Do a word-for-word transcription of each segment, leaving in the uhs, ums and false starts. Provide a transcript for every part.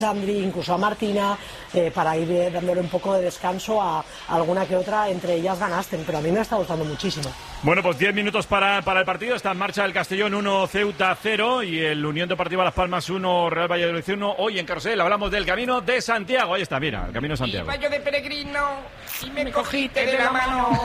Sandri, incluso a Martina, eh, para ir eh, dándole un poco de descanso a, a alguna que otra, entre ellas Van Asten, pero a mí me está gustando muchísimo. Bueno, pues diez minutos para, para el partido, está en marcha el Castellón uno, Ceuta cero y el Unión Deportiva Las Palmas uno, Real Valladolid uno. Hoy en Carrusel hablamos del Camino de Santiago, ahí está, mira, el Camino de Santiago. Iba yo de peregrino y me, me cogiste de la mano,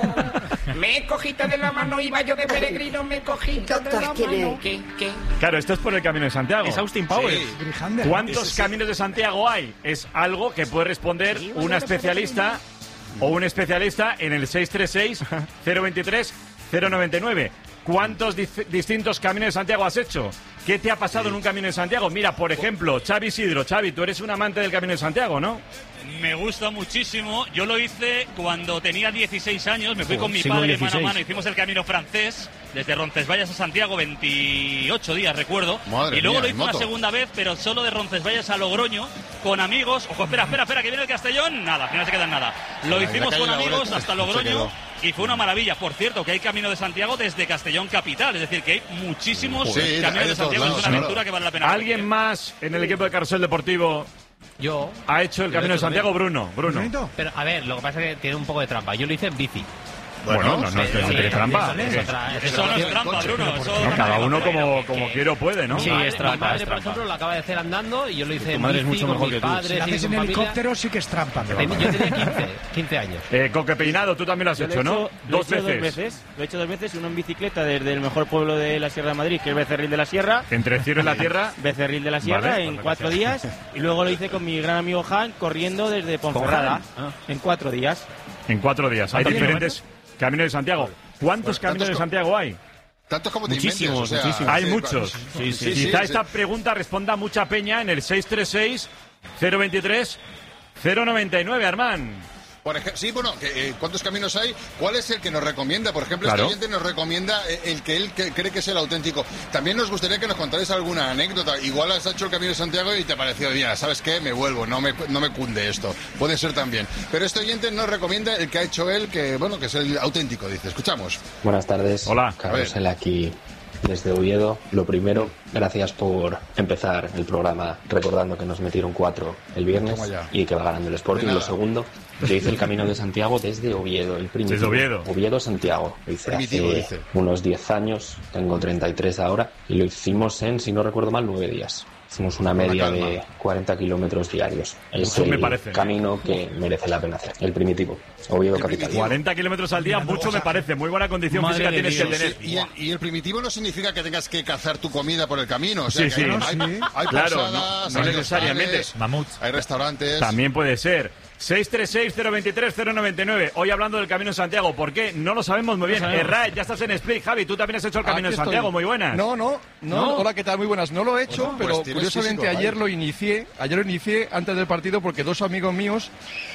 me cogiste de la mano, iba yo de peregrino, me cogiste de la mano. ¿Qué, qué? Claro, esto es por el Camino de Santiago. Es Austin Powers. Sí. ¿Cuántos caminos de Santiago hay? Es algo que puede responder una especialista o un especialista en el seis tres seis, cero veintitrés, cero noventa y nueve. ¿Cuántos dif- distintos caminos de Santiago has hecho? ¿Qué te ha pasado sí. en un camino de Santiago? Mira, por ejemplo, Xavi Isidro. Xavi, tú eres un amante del Camino de Santiago, ¿no? Me gusta muchísimo. Yo lo hice cuando tenía dieciséis años. Me fui oh, con mi padre dieciséis. mano a mano. Hicimos el camino francés desde Roncesvalles a Santiago, veintiocho días, recuerdo. Madre y luego mía, lo hice una segunda vez, pero solo de Roncesvalles a Logroño, con amigos. Ojo, espera, espera, espera, que viene el Castellón. Nada, al final se queda en nada. Lo hicimos con amigos hasta Logroño y fue una maravilla. Por cierto, que hay Camino de Santiago desde Castellón capital. Es decir, que hay muchísimos sí, caminos de Santiago. Lados, es una aventura que vale la pena. ¿Alguien más en el equipo de Carrusel Deportivo Yo ha hecho el Camino de Santiago? Bruno, Bruno. Pero a ver, lo que pasa es que tiene un poco de trampa. Yo lo hice en bici. Bueno, no, no es que no tiene trampa. Eso no es trampa, Bruno. Cada uno como, como quiere o puede, ¿no? Sí, es trampa. Mi madre, por ejemplo, lo acaba de hacer andando y yo lo hice en bici, mucho mejor que tú. Si lo haces en helicóptero sí que es trampa. Yo tenía quince, quince años. Eh, Coque Peinado, tú también lo has hecho, ¿no? Dos veces. Lo he hecho dos veces, uno en bicicleta desde el mejor pueblo de la Sierra de Madrid, que es Becerril de la Sierra. Entre Cielo y la Tierra. Becerril de la Sierra, en cuatro días. Y luego lo hice con mi gran amigo Han, corriendo desde Ponferrada, en cuatro días. En cuatro días. Hay diferentes Caminos de Santiago. ¿Cuántos pues, caminos de Santiago hay? Tantos como te muchísimos, inventes, o sea, muchísimos. Hay sí, muchos. Sí, sí, Quizá sí, esta sí. pregunta responda mucha peña en el seis tres seis, cero veintitrés, cero noventa y nueve, Armán. Por ejemplo, sí, bueno, que, eh, ¿cuántos caminos hay? ¿Cuál es el que nos recomienda? Por ejemplo, claro. Este oyente nos recomienda eh, el que él que, cree que es el auténtico. También nos gustaría que nos contarais alguna anécdota. Igual has hecho el Camino de Santiago y te ha parecido, mira, ¿sabes qué? Me vuelvo, no me, no me cunde esto. Puede ser también. Pero este oyente nos recomienda el que ha hecho él, que, bueno, que es el auténtico, dice. Escuchamos. Buenas tardes. Hola. Carrusel aquí desde Oviedo. Lo primero, gracias por empezar el programa recordando que nos metieron cuatro el viernes y que va ganando el Sporting. Lo segundo, yo hice el Camino de Santiago desde Oviedo, el primitivo. Desde Oviedo. Oviedo-Santiago. Lo hice primitivo, hace dice. unos diez años, tengo treinta y tres ahora, y lo hicimos en, si no recuerdo mal, nueve días. Hicimos una media de cuarenta kilómetros diarios. Es el me parece, camino que merece la pena hacer. El primitivo. Oviedo capital. cuarenta kilómetros al día, mucho me parece. Muy buena condición Madre física tienes Dios. que tener. Sí, y, el, y el primitivo no significa que tengas que cazar tu comida por el camino. O sea, sí, sí. Hay, ¿no? hay, sí. hay claro, posadas, no, no hay necesariamente. Mamuts. Hay restaurantes. También puede ser. seis tres seis, cero veintitrés, cero noventa y nueve. Hoy hablando del Camino de Santiago. ¿Por qué? No lo sabemos muy bien. No Errae, ya estás en Split. Javi, tú también has hecho el Camino Aquí de Santiago. Estoy. Muy buenas. No, no, no, no. Hola, ¿qué tal? Muy buenas. No lo he hecho, pues pero pues curiosamente físico, ayer vale. lo inicié. Ayer lo inicié antes del partido porque dos amigos míos,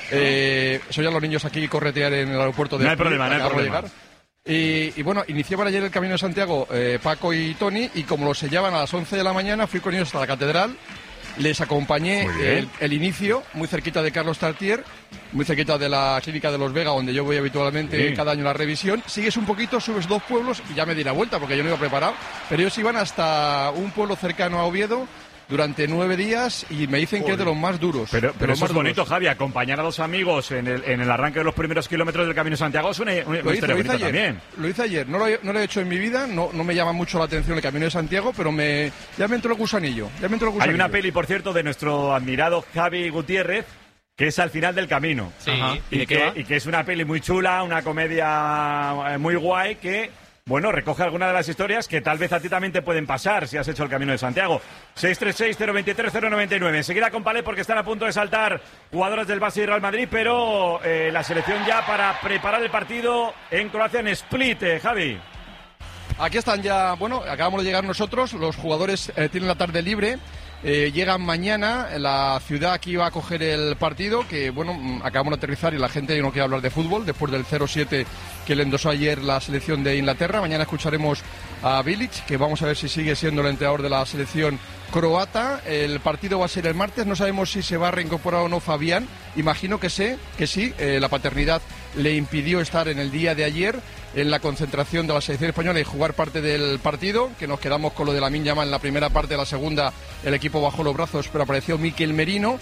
eh, soy a los niños aquí corretear en el aeropuerto de No hay Split, problema, no hay acabo de problema. llegar. Y, y bueno, iniciaban ayer el Camino de Santiago eh, Paco y Tony, y como lo sellaban a las once de la mañana, fui con ellos hasta la catedral. Les acompañé el, el inicio, muy cerquita de Carlos Tartier, muy cerquita de la clínica de Los Vega, donde yo voy habitualmente sí. cada año a la revisión. Sigues un poquito, subes dos pueblos y ya me di la vuelta, porque yo no iba preparado. Pero ellos iban hasta un pueblo cercano a Oviedo durante nueve días y me dicen Joder. que es de los más duros. Pero, pero los eso más es bonito, duros. Javi, acompañar a dos amigos en el, en el arranque de los primeros kilómetros del Camino de Santiago es una, una Lo hice, historia lo hice bonita ayer, también. lo hice ayer, no lo, he, no lo he hecho en mi vida, no, no me llama mucho la atención el Camino de Santiago, pero me ya me entró el gusanillo, ya me entró el gusanillo. Hay una peli, por cierto, de nuestro admirado Javi Gutiérrez, que es Al final del camino. Sí. Y, ¿Y, que, y que es una peli muy chula, una comedia muy guay que... Bueno, recoge algunas de las historias que tal vez a ti también te pueden pasar si has hecho el Camino de Santiago. seis tres seis, cero veintitrés, cero noventa y nueve. Enseguida con Palé porque están a punto de saltar jugadores del Barça y Real Madrid, pero eh, la selección ya para preparar el partido en Croacia en Split, eh, Javi. Aquí están ya, bueno, acabamos de llegar nosotros, los jugadores eh, tienen la tarde libre. Eh, llegan mañana, la ciudad aquí va a coger el partido, que bueno, acabamos de aterrizar y la gente no quiere hablar de fútbol, después del cero siete que le endosó ayer la selección de Inglaterra. Mañana escucharemos a Bilic, que vamos a ver si sigue siendo el entrenador de la selección croata. El partido va a ser el martes, no sabemos si se va a reincorporar o no Fabián, imagino que sé, que sí, eh, la paternidad le impidió estar en el día de ayer en la concentración de la selección española y jugar parte del partido, que nos quedamos con lo de Lamine Yamal en la primera parte. De la segunda el equipo bajó los brazos, pero apareció Mikel Merino